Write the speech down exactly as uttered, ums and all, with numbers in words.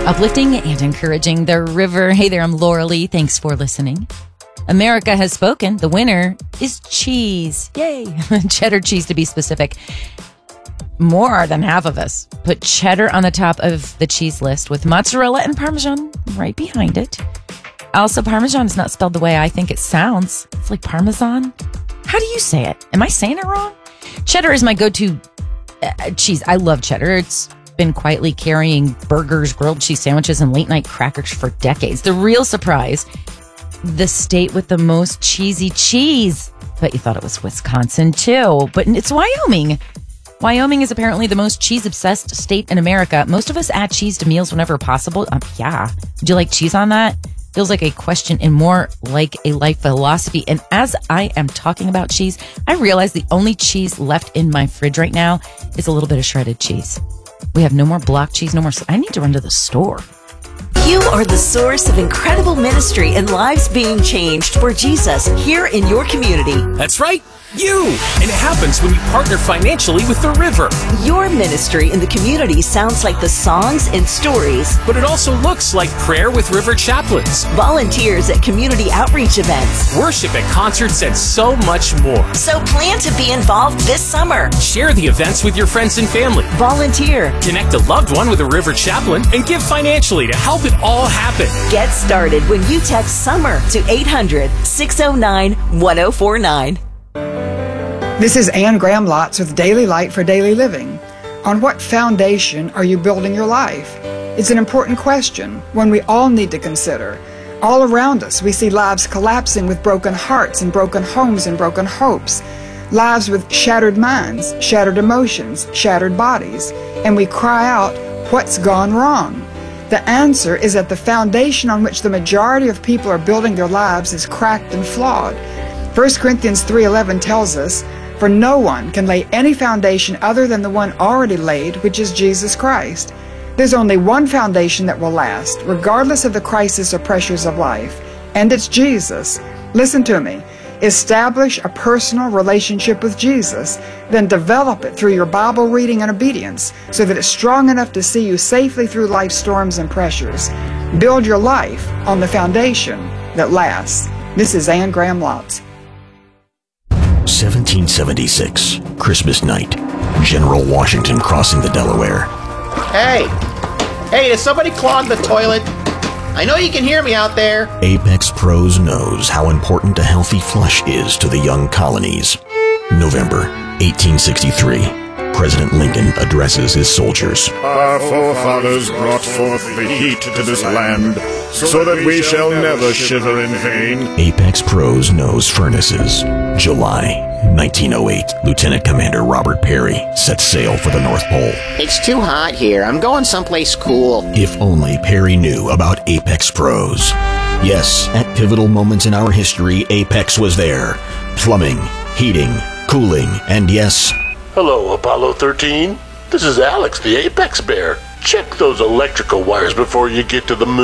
Uplifting and encouraging the river. Hey there, I'm Laura Lee. Thanks for listening. America has spoken. The winner is cheese. Yay. Cheddar cheese, to be specific. More than half of us put cheddar on the top of the cheese list, with mozzarella and Parmesan right behind it. Also, Parmesan is not spelled the way I think it sounds. It's like Parmesan. How do you say it? Am I saying it wrong? Cheddar is my go-to uh, cheese. I love cheddar. It's been quietly carrying burgers, grilled cheese sandwiches, and late-night crackers for decades. The real surprise, the state with the most cheesy cheese. Bet you thought it was Wisconsin, too. But it's Wyoming. Wyoming is apparently the most cheese-obsessed state in America. Most of us add cheese to meals whenever possible. Um, yeah. Would you like cheese on that? Feels like a question and more like a life philosophy. And as I am talking about cheese, I realize the only cheese left in my fridge right now is a little bit of shredded cheese. We have no more block cheese, no more. I need to run to the store. You are the source of incredible ministry and lives being changed for Jesus here in your community. That's right. You! And it happens when you partner financially with the river. Your ministry in the community sounds like the songs and stories. But it also looks like prayer with river chaplains, volunteers at community outreach events, worship at concerts, and so much more. So plan to be involved this summer. Share the events with your friends and family. Volunteer. Connect a loved one with a river chaplain and give financially to help it all happen. Get started when you text SUMMER to eight hundred, six oh nine, one oh four nine. This is Ann Graham Lotz with Daily Light for Daily Living. On what foundation are you building your life? It's an important question, one we all need to consider. All around us, we see lives collapsing with broken hearts and broken homes and broken hopes. Lives with shattered minds, shattered emotions, shattered bodies. And we cry out, what's gone wrong? The answer is that the foundation on which the majority of people are building their lives is cracked and flawed. First Corinthians three eleven tells us, for no one can lay any foundation other than the one already laid, which is Jesus Christ. There's only one foundation that will last, regardless of the crisis or pressures of life, and it's Jesus. Listen to me. Establish a personal relationship with Jesus, then develop it through your Bible reading and obedience so that it's strong enough to see you safely through life's storms and pressures. Build your life on the foundation that lasts. This is Ann Graham Lotz. seventeen seventy-six, Christmas night. General Washington crossing the Delaware. Hey! Hey, does somebody clog the toilet? I know you can hear me out there. Apex Pros knows how important a healthy flush is to the young colonies. November eighteen sixty-three. President Lincoln addresses his soldiers. Our forefathers brought forth the heat to this land, so that we shall never shiver in vain. Apex Pros knows furnaces. July nineteen oh eight. Lieutenant Commander Robert Peary sets sail for the North Pole. It's too hot here. I'm going someplace cool. If only Peary knew about Apex Pros. Yes, at pivotal moments in our history, Apex was there. Plumbing, heating, cooling, and yes... Hello, Apollo thirteen. This is Alex, the Apex Bear. Check those electrical wires before you get to the moon.